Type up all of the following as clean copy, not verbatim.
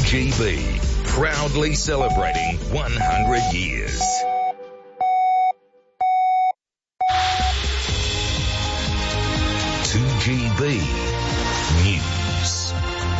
2GB, proudly celebrating 100 years. News.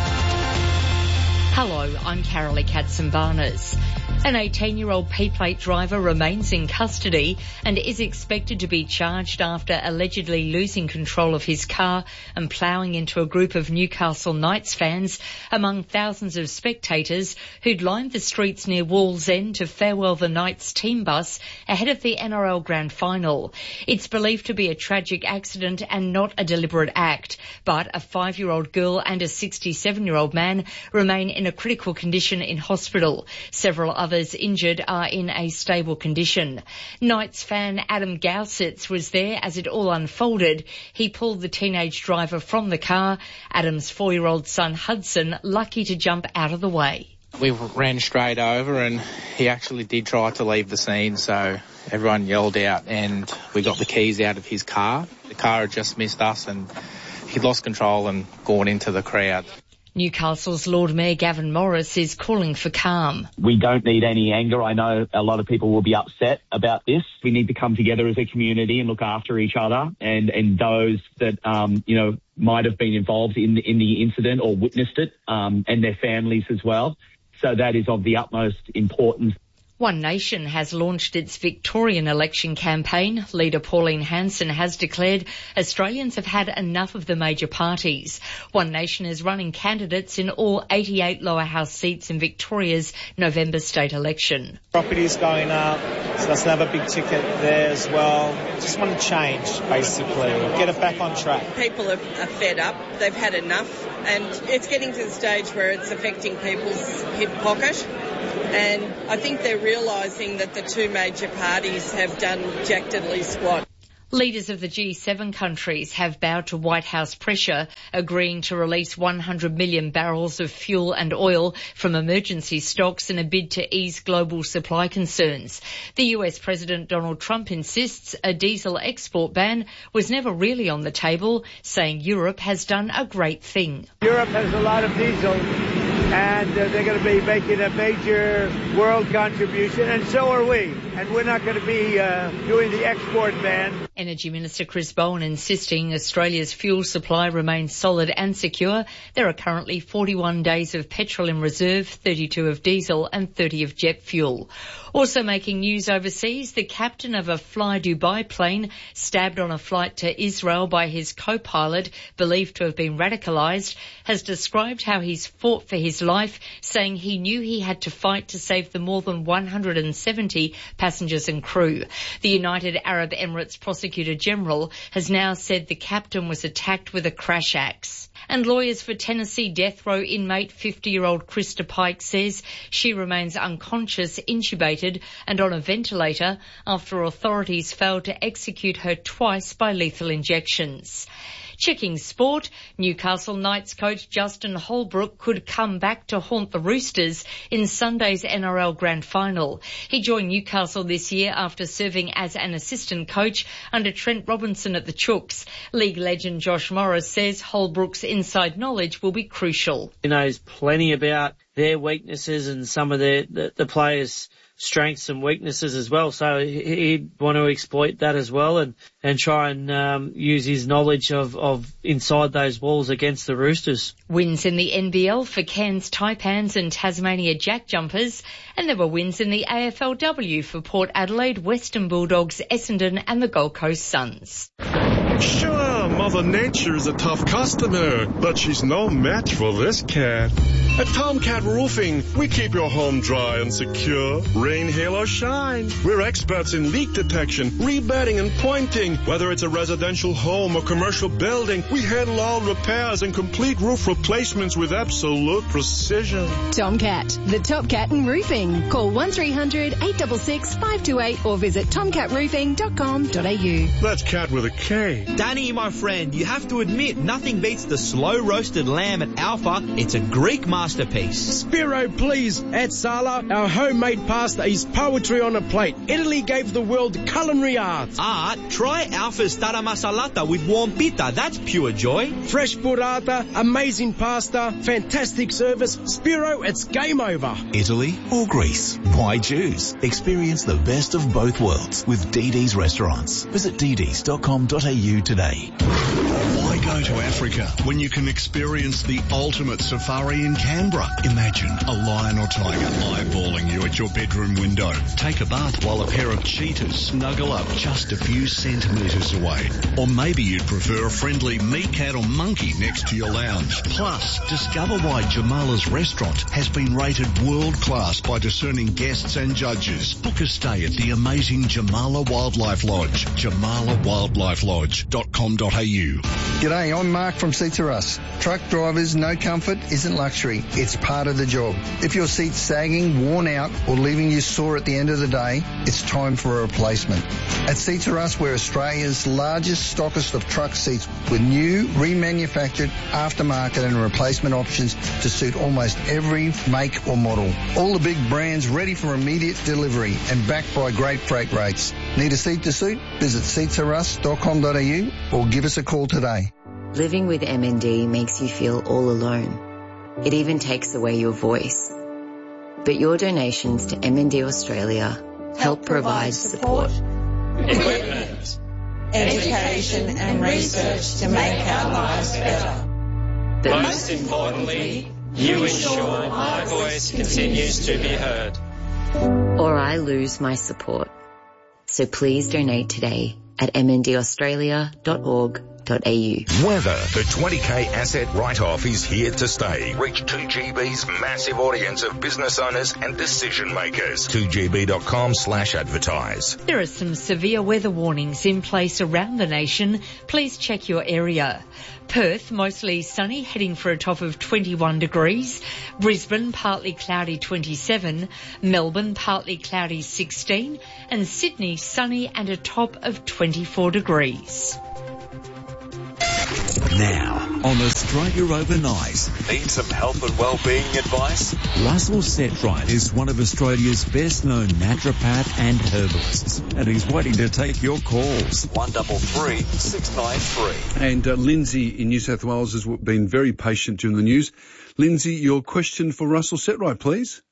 Hello, I'm Carolee Katzenbarnes. An 18-year-old P-plate driver remains in custody and is expected to be charged after allegedly losing control of his car and ploughing into a group of Newcastle Knights fans among thousands of spectators who'd lined the streets near Wallsend to farewell the Knights team bus ahead of the NRL Grand Final. It's believed to be a tragic accident and not a deliberate act, but a 5-year-old girl and a 67-year-old man remain in a critical condition in hospital. Several others injured are in a stable condition. Knights fan Adam Gausitz was there as it all unfolded. He pulled the teenage driver from the car. Adam's 4-year-old son Hudson lucky to jump out of the way. We ran straight over and he actually did try to leave the scene, so everyone yelled out and we got the keys out of his car. The car had just missed us and he lost control and gone into the crowd. Newcastle's Lord Mayor Gavin Morris is calling for calm. We don't need any anger. I know a lot of people will be upset about this. We need to come together as a community and look after each other and those that, might have been involved in the incident or witnessed it, and their families as well. So that is of the utmost importance. One Nation has launched its Victorian election campaign. Leader Pauline Hanson has declared Australians have had enough of the major parties. One Nation is running candidates in all 88 lower house seats in Victoria's November state election. Property's going up, so that's another big ticket there as well. Just want to change, basically, get it back on track. People are fed up, they've had enough, and it's getting to the stage where it's affecting people's hip pocket. And I think they're realising that the two major parties have done jack diddly squat. Leaders of the G7 countries have bowed to White House pressure, agreeing to release 100 million barrels of fuel and oil from emergency stocks in a bid to ease global supply concerns. The US President Donald Trump insists a diesel export ban was never really on the table, saying Europe has done a great thing. Europe has a lot of diesel, and they're going to be making a major world contribution, and so are we. And we're not going to be doing the export ban. Energy Minister Chris Bowen insisting Australia's fuel supply remains solid and secure. There are currently 41 days of petrol in reserve, 32 of diesel and 30 of jet fuel. Also making news overseas, the captain of a Fly Dubai plane stabbed on a flight to Israel by his co-pilot, believed to have been radicalised, has described how he's fought for his life, saying he knew he had to fight to save the more than 170 passengers and crew. The United Arab Emirates Prosecutor General has now said the captain was attacked with a crash axe. And lawyers for Tennessee death row inmate 50-year-old Krista Pike says she remains unconscious, intubated and on a ventilator after authorities failed to execute her twice by lethal injections. Checking sport, Newcastle Knights coach Justin Holbrook could come back to haunt the Roosters in Sunday's NRL Grand Final. He joined Newcastle this year after serving as an assistant coach under Trent Robinson at the Chooks. League legend Josh Morris says Holbrook's inside knowledge will be crucial. He knows plenty about their weaknesses and some of the players' strengths and weaknesses as well, so he'd want to exploit that as well and try and use his knowledge of inside those walls against the Roosters. Wins in the NBL for Cairns Taipans and Tasmania Jack Jumpers, and there were wins in the AFLW for Port Adelaide, Western Bulldogs, Essendon and the Gold Coast Suns. Sure, Mother Nature's a tough customer, but she's no match for this cat. At Tomcat Roofing, we keep your home dry and secure. Rain, hail, or shine. We're experts in leak detection, rebedding, and pointing. Whether it's a residential home or commercial building, we handle all repairs and complete roof replacements with absolute precision. Tomcat, the top cat in roofing. Call 1300 866 528 or visit tomcatroofing.com.au. That's cat with a K. Danny, my friend, you have to admit, nothing beats the slow-roasted lamb at Alpha. It's a Greek masterpiece. Spiro, please. At Sala, our homemade pasta is poetry on a plate. Italy gave the world culinary art. Art? Try Alpha's tara masalata with warm pita. That's pure joy. Fresh burrata, amazing pasta, fantastic service. Spiro, it's game over. Italy or Greece? Why choose? Experience the best of both worlds with DD's Restaurants. Visit dds.com.au today. Why go to Africa when you can experience the ultimate safari in Canberra? Imagine a lion or tiger eyeballing you at your bedroom window. Take a bath while a pair of cheetahs snuggle up just a few centimetres away. Or maybe you'd prefer a friendly meerkat or monkey next to your lounge. Plus, discover why Jamala's restaurant has been rated world class by discerning guests and judges. Book a stay at the amazing Jamala Wildlife Lodge. JamalaWildlifelodge.com.au. G'day, I'm Mark from Seats Are Us. Truck drivers know comfort isn't luxury, it's part of the job. If your seat's sagging, worn out, or leaving you sore at the end of the day, it's time for a replacement. At Seats Are Us, we're Australia's largest stockist of truck seats with new, remanufactured, aftermarket and replacement options to suit almost every make or model. All the big brands ready for immediate delivery and backed by great freight rates. Need a seat to suit? Visit seatsarus.com.au or give us a call today. Living with MND makes you feel all alone. It even takes away your voice. But your donations to MND Australia help provide support, equipment, education and research to make our lives better. But most importantly, you ensure my voice continues to be heard. Or I lose my support. So please donate today at mndaustralia.org.au. Weather. The 20K asset write-off is here to stay. Reach 2GB's massive audience of business owners and decision makers. 2gb.com/advertise. There are some severe weather warnings in place around the nation. Please check your area. Perth, mostly sunny, heading for a top of 21 degrees. Brisbane, partly cloudy, 27. Melbourne, partly cloudy, 16. And Sydney, sunny and a top of 24 degrees. Now, on Australia Overnight. Need some health and well-being advice? Russell Setright is one of Australia's best-known naturopath and herbalists, and he's waiting to take your calls. 133 693. And Lindsay in New South Wales has been very patient during the news. Lindsay, your question for Russell Setright, please.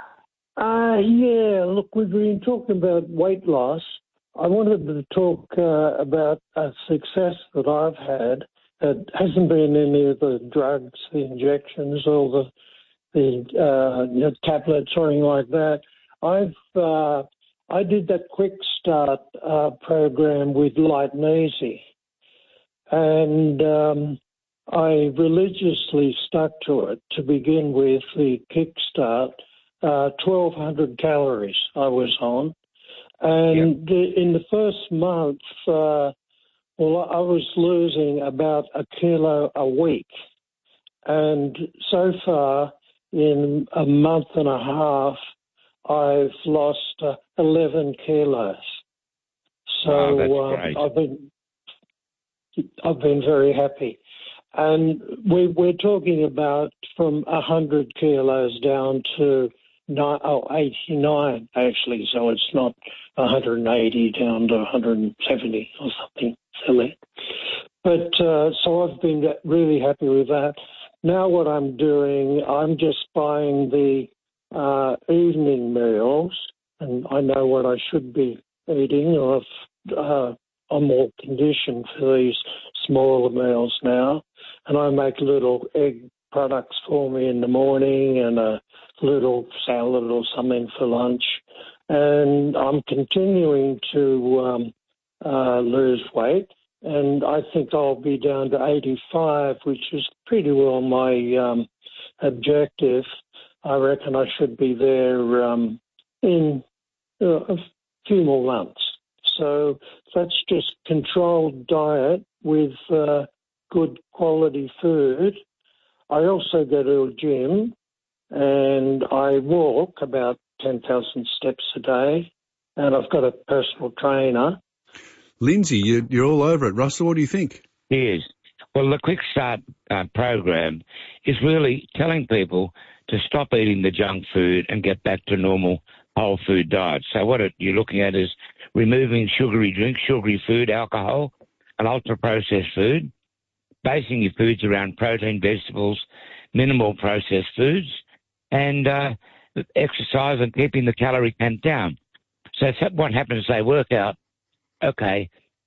Yeah, look, we've been talking about weight loss. I wanted to talk about a success that I've had. It hasn't been any of the drugs, the injections, or the tablets or anything like that. I did that quick start program with Light and Easy, and I religiously stuck to it to begin with. The kickstart, 1,200 calories I was on, and in the first month. Well, I was losing about a kilo a week. And so far, in a month and a half, I've lost 11 kilos. So that's great. I've been very happy. And we're talking about from 100 kilos down to 89, actually. So it's not 180 down to 170 or something silly. But so I've been really happy with that. Now what I'm doing, I'm just buying the evening meals, and I know what I should be eating. I'm more conditioned for these smaller meals now, and I make little egg products for me in the morning and a little salad or something for lunch. And I'm continuing to lose weight, and I think I'll be down to 85, which is pretty well my objective. I reckon I should be there in a few more months. So that's just controlled diet with good quality food. I also go to a gym, and I walk about 10,000 steps a day, and I've got a personal trainer. Lindsay, you're all over it. Russell, what do you think? Cheers. Well, the Quick Start program is really telling people to stop eating the junk food and get back to normal whole food diet. So what you're looking at is removing sugary drinks, sugary food, alcohol, and ultra-processed food, basing your foods around protein, vegetables, minimal processed foods, and exercise and keeping the calorie count down. So what happens is they work out, okay,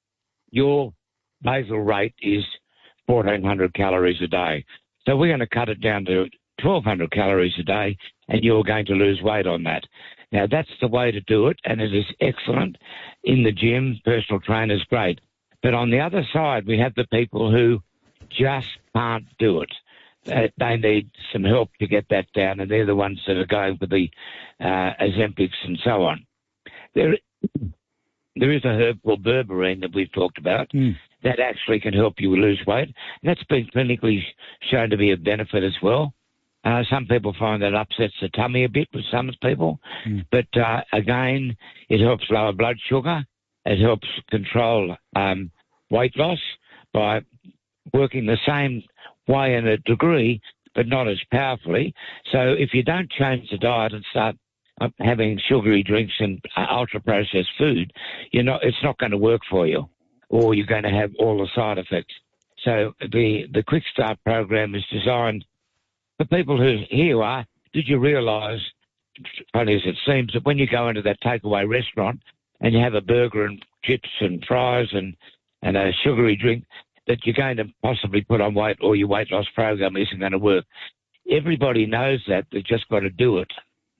your basal rate is 1,400 calories a day. So we're going to cut it down to 1,200 calories a day, and you're going to lose weight on that. Now, that's the way to do it, and it is excellent. In the gym, personal trainer's great. But on the other side, we have the people who just can't do it. They need some help to get that down, and they're the ones that are going for the Ozempics and so on. There is a herb called berberine that we've talked about that actually can help you lose weight. And that's been clinically shown to be a benefit as well. Some people find that upsets the tummy a bit with some people. But again, it helps lower blood sugar. It helps control weight loss by working the same way in a degree, but not as powerfully. So if you don't change the diet and start having sugary drinks and ultra-processed food, it's not going to work for you, or you're going to have all the side effects. So the Quick Start program is designed for people who, here you are, did you realise, funny as it seems, that when you go into that takeaway restaurant and you have a burger and chips and fries and a sugary drink, that you're going to possibly put on weight, or your weight loss program isn't going to work? Everybody knows that. They've just got to do it.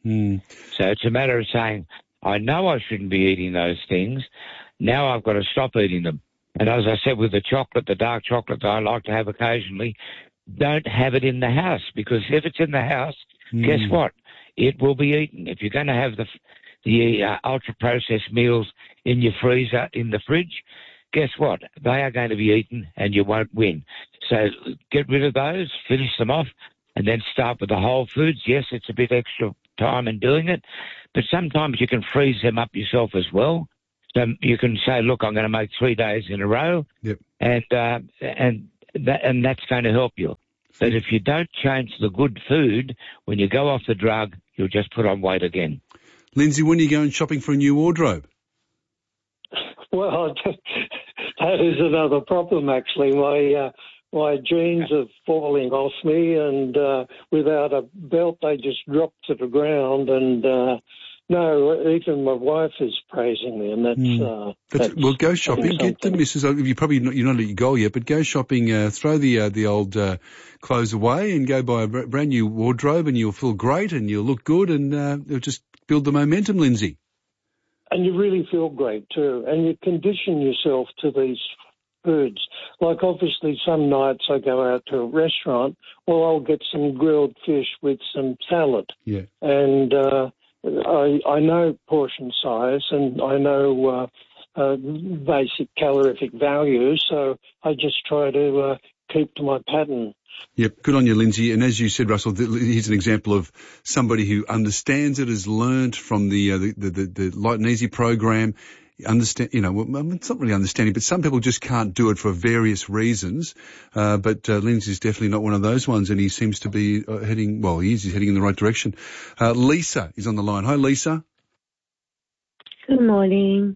So it's a matter of saying, I know I shouldn't be eating those things. Now I've got to stop eating them. And as I said, with the chocolate, the dark chocolate that I like to have occasionally, don't have it in the house, because if it's in the house, guess what? It will be eaten. If you're going to have the ultra-processed meals in your freezer, in the fridge, guess what? They are going to be eaten and you won't win. So get rid of those, finish them off, and then start with the whole foods. Yes, it's a bit extra time in doing it, but sometimes you can freeze them up yourself as well. So you can say, look, I'm going to make 3 days in a row, and that's going to help you. But if you don't change the good food, when you go off the drug, you'll just put on weight again. Lindsay, when are you going shopping for a new wardrobe? Well, that is another problem, actually. My jeans are falling off me, and without a belt, they just drop to the ground. And no, even my wife is praising me, and that's well, go shopping. Get the missus. You're not at your goal yet, but go shopping. Throw the old clothes away and go buy a brand new wardrobe, and you'll feel great and you'll look good, and it'll just build the momentum, Lindsay. And you really feel great too, and you condition yourself to these foods. Like obviously some nights I go out to a restaurant, well, I'll get some grilled fish with some salad. Yeah. And I know portion size, and I know basic calorific values, so I just try to keep to my pattern. Yep, good on you, Lindsay. And as you said, Russell, here's an example of somebody who understands it, has learned from the Light and Easy program. It's not really understanding, but some people just can't do it for various reasons. But Lindsay's definitely not one of those ones, and he seems to be he's heading in the right direction. Lisa is on the line. Hi, Lisa. Good morning.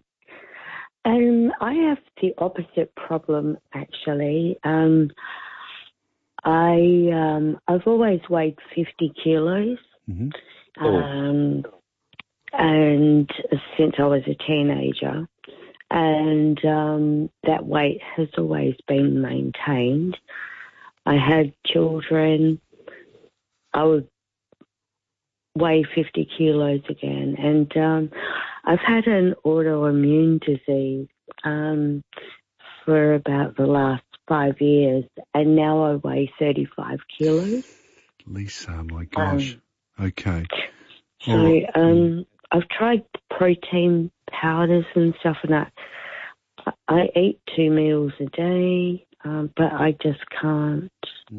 I have the opposite problem, actually. I've always weighed 50 kilos. And since I was a teenager, and that weight has always been maintained. I had children. I would weigh 50 kilos again, and I've had an autoimmune disease for about the last 5 years, and now I weigh 35 kilos. Lisa, my gosh. Okay. So, I've tried protein powders and stuff, and I eat 2 meals a day, but I just can't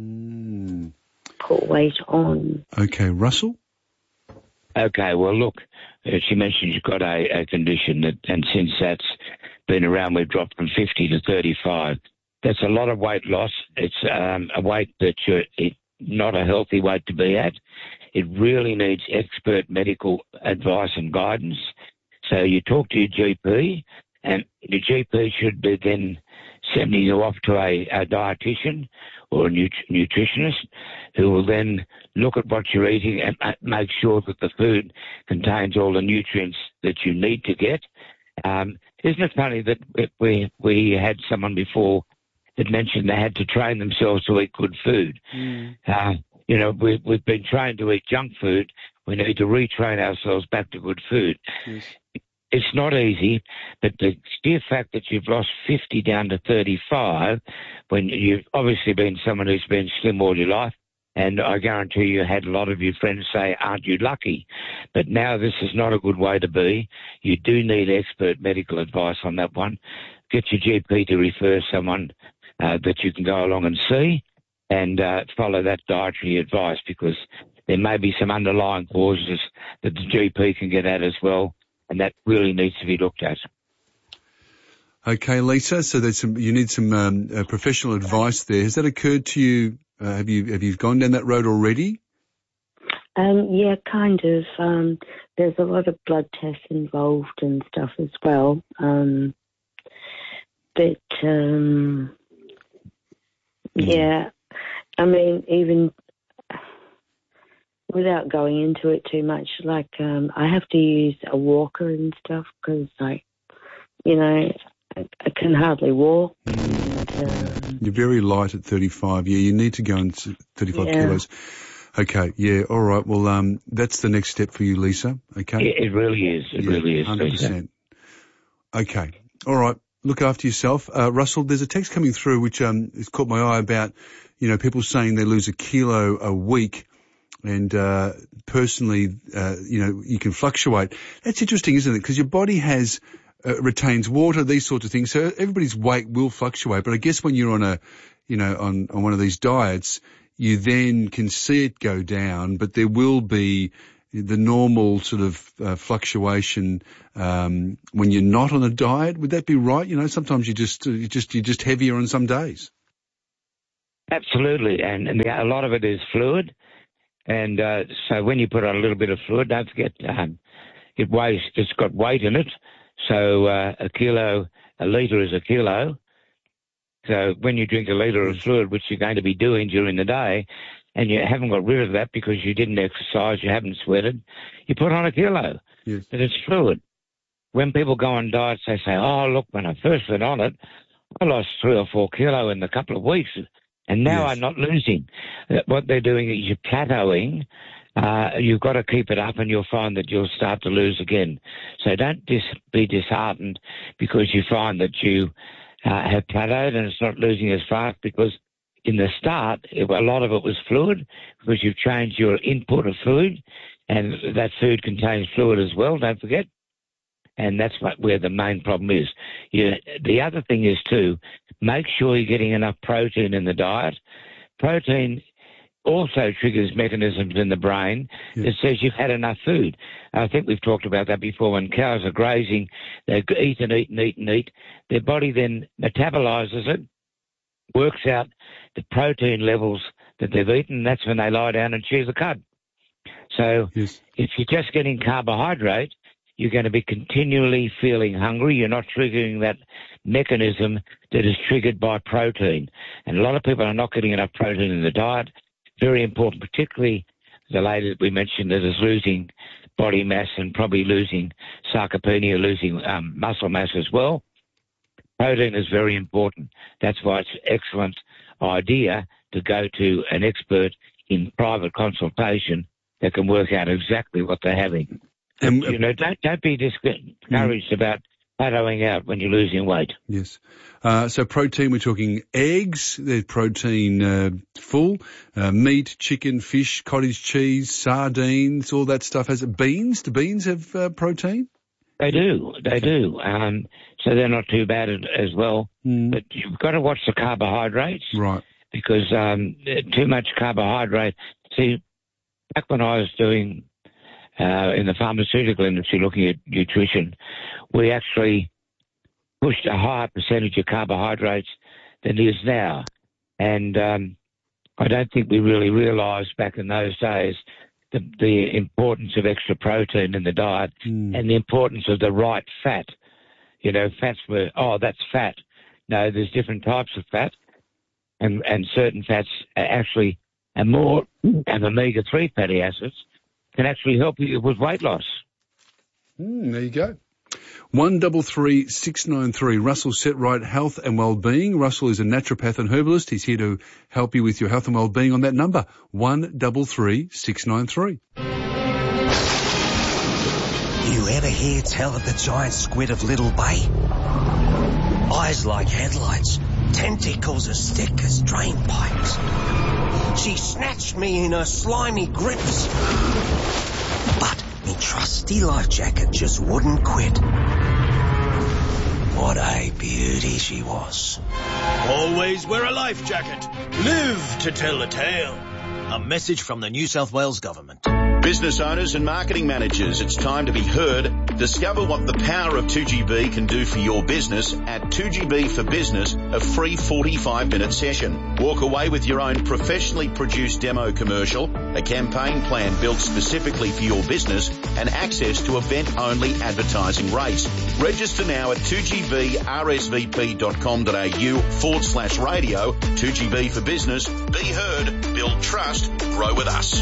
put weight on. Okay, Russell? Okay, well, look, she mentioned you've got a condition and since that's been around, we've dropped from 50 to 35. that's a lot of weight loss. It's a weight it's not a healthy weight to be at. It really needs expert medical advice and guidance. So you talk to your GP, and your GP should be then sending you off to a dietitian or a nutritionist who will then look at what you're eating and make sure that the food contains all the nutrients that you need to get. Isn't it funny that we had someone before that mentioned they had to train themselves to eat good food? We've been trained to eat junk food. We need to retrain ourselves back to good food. Yes. It's not easy, but the sheer fact that you've lost 50 down to 35, when you've obviously been someone who's been slim all your life, and I guarantee you had a lot of your friends say, aren't you lucky? But now this is not a good way to be. You do need expert medical advice on that one. Get your GP to refer someone that you can go along and see, and follow that dietary advice, because there may be some underlying causes that the GP can get at as well, and that really needs to be looked at. Okay, Lisa, so you need some professional advice there. Has that occurred to you? Have you gone down that road already? Yeah, kind of. There's a lot of blood tests involved and stuff as well. Yeah, I mean, even without going into it too much, I have to use a walker and stuff because, I can hardly walk. You're very light at 35. Yeah, you need to go in 35 kilos. Okay, yeah, all right. Well, that's the next step for you, Lisa. Okay. It really is. It really is. 100%. Lisa. Okay. All right. Look after yourself. Russell, there's a text coming through which has caught my eye about, people saying they lose a kilo a week. And personally, you can fluctuate. That's interesting, isn't it? Because your body retains water, these sorts of things. So everybody's weight will fluctuate. But I guess when you're on on one of these diets, you then can see it go down, but there will be the normal sort of fluctuation when you're not on a diet. Would that be right? Sometimes you're just heavier on some days. Absolutely, and a lot of it is fluid. And so when you put on a little bit of fluid, don't forget it weighs. It's got weight in it. So a litre is a kilo. So when you drink a litre of fluid, which you're going to be doing during the day, and you haven't got rid of that because you didn't exercise, you haven't sweated, you put on a kilo. Yes. But it's fluid. When people go on diets, they say, oh, look, when I first went on it, I lost 3 or 4 kilo in a couple of weeks. And now I'm not losing. What they're doing is you're plateauing. You've got to keep it up, and you'll find that you'll start to lose again. So don't be disheartened because you find that you have plateaued and it's not losing as fast, because in the start, a lot of it was fluid because you've changed your input of food, and that food contains fluid as well, don't forget. And that's where the main problem is. The other thing is, too, make sure you're getting enough protein in the diet. Protein also triggers mechanisms in the brain that says you've had enough food. I think we've talked about that before. When cows are grazing, they eat and eat and eat and eat. Their body then metabolises it, works out the protein levels that they've eaten, and that's when they lie down and chew the cud. So if you're just getting carbohydrate, you're going to be continually feeling hungry. You're not triggering that mechanism that is triggered by protein. And a lot of people are not getting enough protein in the diet. Very important, particularly the lady that we mentioned that is losing body mass and probably losing sarcopenia, losing muscle mass as well. Protein is very important. That's why it's an excellent idea to go to an expert in private consultation that can work out exactly what they're having. And don't be discouraged about plateauing out when you're losing weight. Yes. So protein, we're talking eggs. They're protein full. Meat, chicken, fish, cottage cheese, sardines, all that stuff. Has it beans? Do beans have protein? They do. So they're not too bad as well. But you've got to watch the carbohydrates. Right. Because too much carbohydrate. See, back when I was doing in the pharmaceutical industry looking at nutrition, we actually pushed a higher percentage of carbohydrates than it is now. And I don't think we really realised back in those days the importance of extra protein in the diet and the importance of the right fat. You know, fats were, that's fat. No, there's different types of fat, and certain fats actually, and more of omega-3 fatty acids, can actually help you with weight loss. There you go. 133693. Russell Setright Health and Wellbeing. Russell is a naturopath and herbalist. He's here to help you with your health and wellbeing on that number, 133693. You ever hear tell of the giant squid of Little Bay? Eyes like headlights, tentacles as thick as drain pipes. She snatched me in her slimy grips. But me trusty life jacket just wouldn't quit. What a beauty she was. Always wear a life jacket. Live to tell the tale. A message from the New South Wales Government. Business owners and marketing managers, it's time to be heard. Discover what the power of 2GB can do for your business at 2GB for Business, a free 45-minute session. Walk away with your own professionally produced demo commercial, a campaign plan built specifically for your business, and access to event-only advertising rates. Register now at 2gbrsvp.com.au/radio. 2GB for Business. Be heard, build trust, grow with us.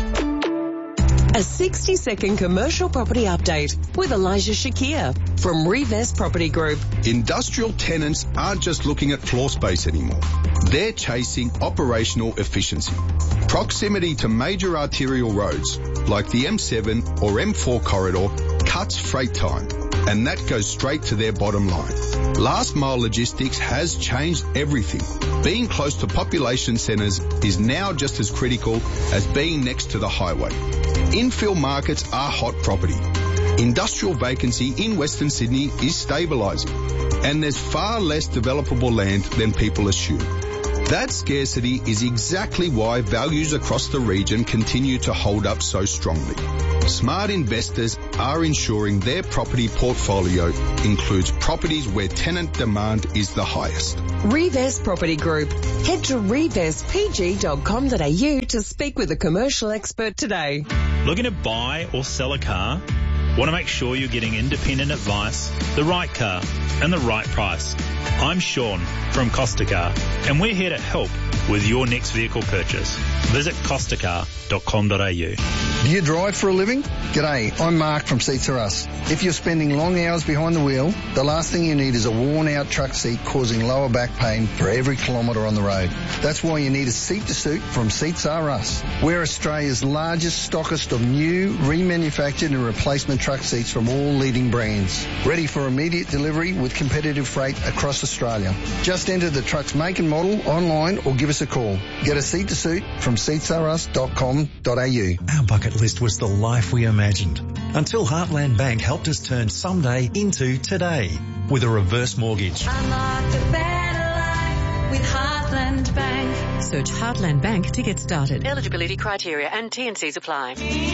A 60-second commercial property update with Elijah Shakir from Revest Property Group. Industrial tenants aren't just looking at floor space anymore. They're chasing operational efficiency. Proximity to major arterial roads like the M7 or M4 corridor cuts freight time, and that goes straight to their bottom line. Last mile logistics has changed everything. Being close to population centres is now just as critical as being next to the highway. Infill markets are hot property. Industrial vacancy in Western Sydney is stabilising, and there's far less developable land than people assume. That scarcity is exactly why values across the region continue to hold up so strongly. Smart investors are ensuring their property portfolio includes properties where tenant demand is the highest. Revest Property Group. Head to revestpg.com.au to speak with a commercial expert today. Looking to buy or sell a car? Want to make sure you're getting independent advice, the right car, and the right price? I'm Sean from Costacar, and we're here to help with your next vehicle purchase. Visit costacar.com.au. Do you drive for a living? G'day, I'm Mark from Seats Are Us. If you're spending long hours behind the wheel, the last thing you need is a worn-out truck seat causing lower back pain for every kilometre on the road. That's why you need a seat-to-suit from Seats Are Us. We're Australia's largest stockist of new, remanufactured and replacement truck seats from all leading brands. Ready for immediate delivery with competitive freight across Australia. Just enter the truck's make and model online or give us a call. Get a seat-to-suit from seatsarus.com.au. Our bucket list was the life we imagined until Heartland Bank helped us turn someday into today with a reverse mortgage. Unlock a better life with Heartland Bank. Search Heartland Bank to get started. Eligibility criteria and T&Cs apply.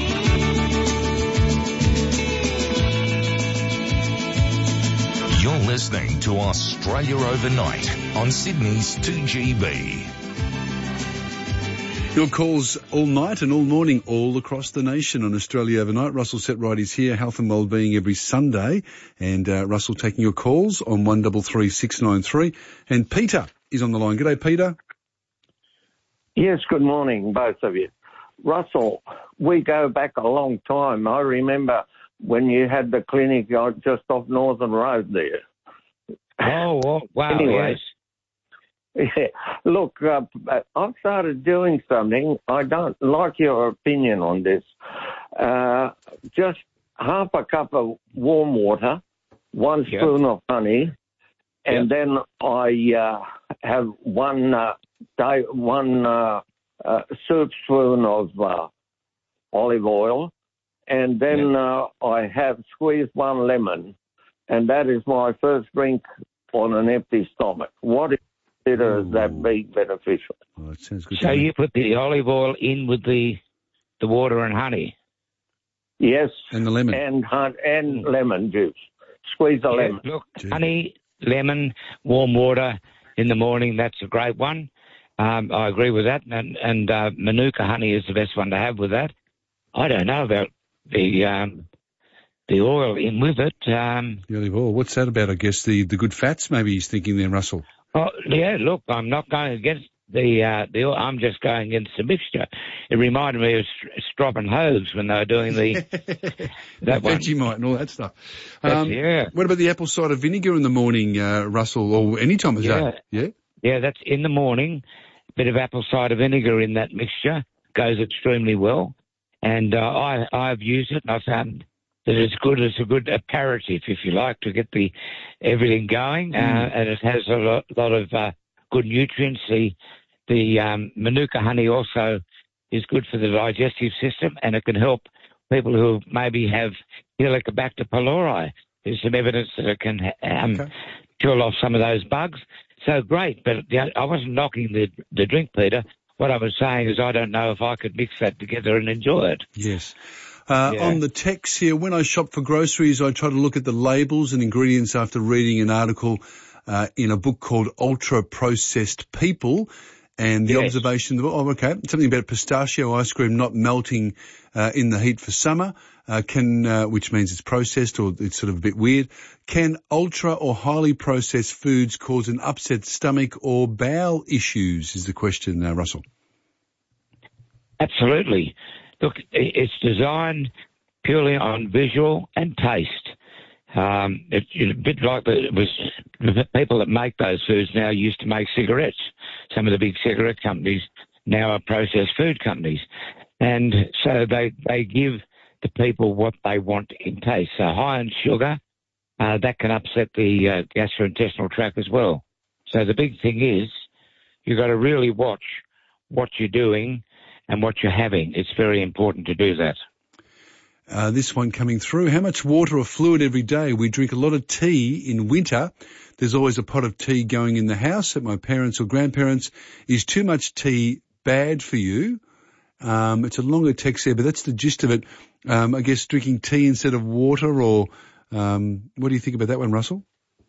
You're listening to Australia Overnight on Sydney's 2GB. Your calls all night and all morning all across the nation on Australia Overnight. Russell Setright is here, health and wellbeing every Sunday. And Russell taking your calls on 133693. And Peter is on the line. G'day, Peter. Yes, good morning, both of you. Russell, we go back a long time. I remember when you had the clinic just off Northern Road there. Oh, wow. Anyway. Yes. Yeah. Look, I've started doing something. I don't like your opinion on this. Just half a cup of warm water, one spoon of honey, and then I have one soup spoon of olive oil, and then I have squeezed one lemon, and that is my first drink on an empty stomach. What considers that be beneficial? Oh, that sounds good. So you put the olive oil in with the water and honey? Yes. And the lemon. And lemon juice. Squeeze the lemon. Look, honey, lemon, warm water, in the morning, that's a great one. I agree with that. And Manuka honey is the best one to have with that. I don't know about the oil in with it. The olive oil. What's that about? I guess the good fats, maybe he's thinking there, Russell. Oh, yeah, look, I'm not going against the oil. I'm just going against the mixture. It reminded me of Strop and Hoves when they were doing that one. Vegemite and all that stuff. Yeah. What about the apple cider vinegar in the morning, Russell, or any time of day? Yeah? Yeah, that's in the morning. A bit of apple cider vinegar in that mixture goes extremely well. And I've used it, and I found that it's good as a good aperitif, if you like, to get everything going. And it has a lot of good nutrients. The Manuka honey also is good for the digestive system, and it can help people who maybe have Helicobacter pylori. There's some evidence that it can kill off some of those bugs. So great, but I wasn't knocking the drink, Peter. What I was saying is I don't know if I could mix that together and enjoy it. Yes. On the text here, when I shop for groceries, I try to look at the labels and ingredients after reading an article in a book called Ultra Processed People. And the observation, something about pistachio ice cream not melting in the heat for summer, which means it's processed or it's sort of a bit weird. Can ultra or highly processed foods cause an upset stomach or bowel issues, is the question, Russell. Absolutely. Look, it's designed purely on visual and taste. It's a bit like the people that make those foods now used to make cigarettes. Some of the big cigarette companies now are processed food companies. And so they give the people what they want in taste. So high in sugar, that can upset the gastrointestinal tract as well. So the big thing is you've got to really watch what you're doing and what you're having. It's very important to do that. This one coming through. How much water or fluid every day? We drink a lot of tea in winter. There's always a pot of tea going in the house at my parents' or grandparents'. Is too much tea bad for you? It's a longer text there, but that's the gist of it. I guess drinking tea instead of water, or what do you think about that one, Russell?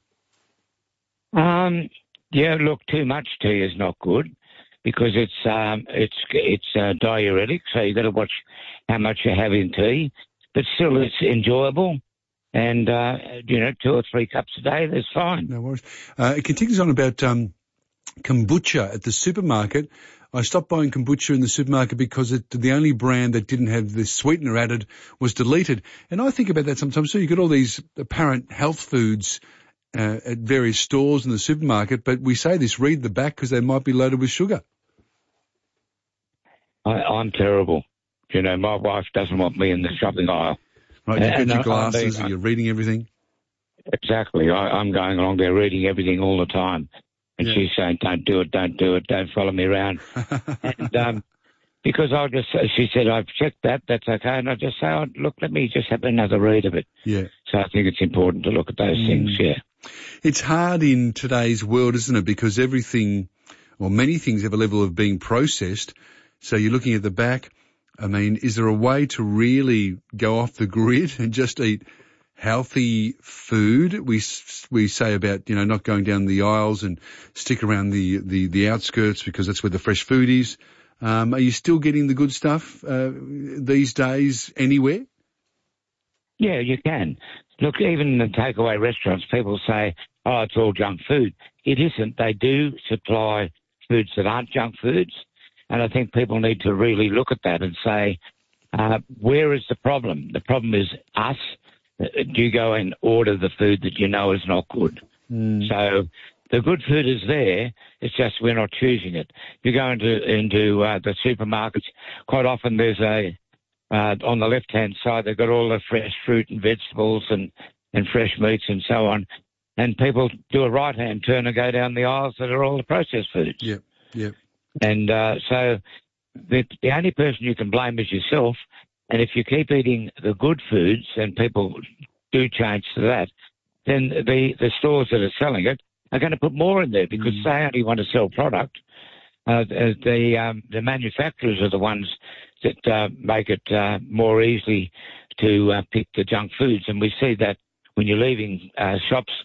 Yeah, look, too much tea is not good because it's diuretic, so you've got to watch how much you have in tea. But still, it's enjoyable. And, 2 or 3 cups a day, that's fine. No worries. It continues on about kombucha at the supermarket. I stopped buying kombucha in the supermarket because the only brand that didn't have the sweetener added was deleted. And I think about that sometimes. So you get all these apparent health foods at various stores in the supermarket, but we say this, read the back because they might be loaded with sugar. I'm terrible. My wife doesn't want me in the shopping aisle. Right, you've got your glasses and you're reading everything? Exactly. I'm going along there reading everything all the time. And she's saying, don't do it, don't follow me around. And because she said, I've checked that, that's okay. And I just say, look, let me just have another read of it. Yeah. So I think it's important to look at those things, yeah. It's hard in today's world, isn't it? Because everything, or many things have a level of being processed. So you're looking at the back. I mean, is there a way to really go off the grid and just eat healthy food? We say about, not going down the aisles and stick around the outskirts because that's where the fresh food is. Are you still getting the good stuff these days anywhere? Yeah, you can. Look, even in the takeaway restaurants, people say, it's all junk food. It isn't. They do supply foods that aren't junk foods. And I think people need to really look at that and say, where is the problem? The problem is us. Do you go and order the food that you know is not good? So the good food is there. It's just we're not choosing it. You go into the supermarkets, quite often there's on the left-hand side, they've got all the fresh fruit and vegetables and fresh meats and so on. And people do a right-hand turn and go down the aisles that are all the processed foods. Yep. And so the only person you can blame is yourself. And if you keep eating the good foods and people do change to that, then the stores that are selling it are going to put more in there because they only want to sell product. The manufacturers are the ones that make it more easy to pick the junk foods. And we see that when you're leaving shops,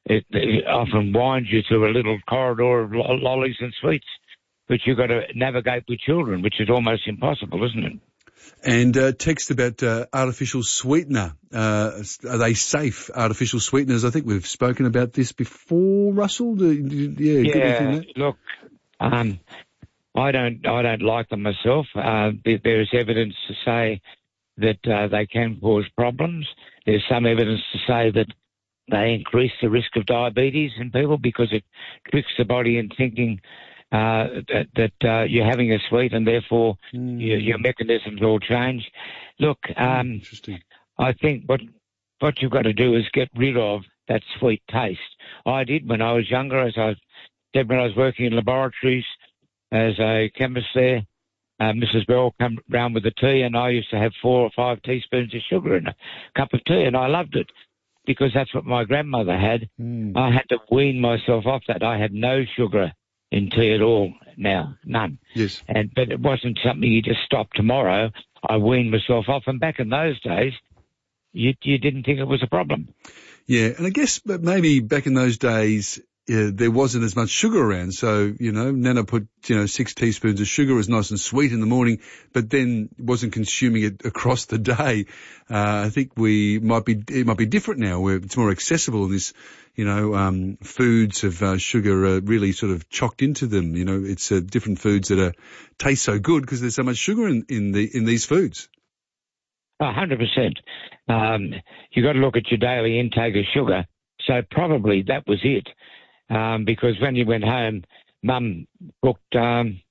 it often winds you through a little corridor of lollies and sweets, which you've got to navigate with children, which is almost impossible, isn't it? And text about artificial sweetener. Are they safe, artificial sweeteners? I think we've spoken about this before, Russell. Yeah, look, I don't like them myself. There is evidence to say that they can cause problems. There's some evidence to say that they increase the risk of diabetes in people because it tricks the body in thinking that you're having a sweet and therefore your mechanisms all change. Look, interesting. I think what you've got to do is get rid of that sweet taste. I did when I was younger, as I said, when I was working in laboratories as a chemist there. Mrs. Bell came round with the tea, and I used to have 4 or 5 teaspoons of sugar in a cup of tea, and I loved it because that's what my grandmother had. I had to wean myself off that. I had no sugar in tea at all now, none. Yes. But it wasn't something you just stop tomorrow. I weaned myself off, and back in those days, you didn't think it was a problem. Yeah, and I guess maybe back in those days, there wasn't as much sugar around. So, Nana put, 6 teaspoons of sugar, was nice and sweet in the morning, but then wasn't consuming it across the day. I think it might be different now where it's more accessible and this, foods of sugar are really sort of chocked into them. It's different foods that taste so good because there's so much sugar in these foods. 100%. You've got to look at your daily intake of sugar. So probably that was it. Because when you went home, Mum cooked meat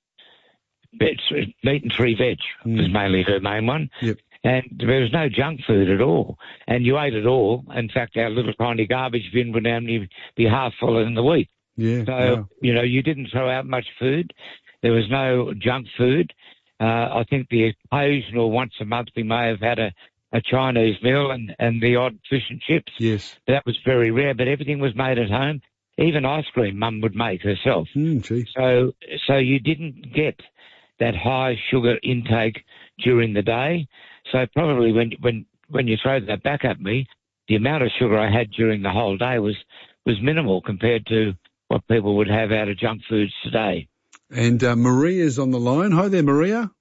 and 3 veg was mainly her main one. Yep. And there was no junk food at all. And you ate it all. In fact, our little tiny garbage bin would only be half fuller than the week. Yeah. So, you didn't throw out much food. There was no junk food. I think the occasional once a month we may have had a Chinese meal and the odd fish and chips. Yes. That was very rare, but everything was made at home. Even ice cream Mum would make herself. So you didn't get that high sugar intake during the day. So probably when you throw that back at me, the amount of sugar I had during the whole day was minimal compared to what people would have out of junk foods today. And Maria's on the line. Hi there, Maria.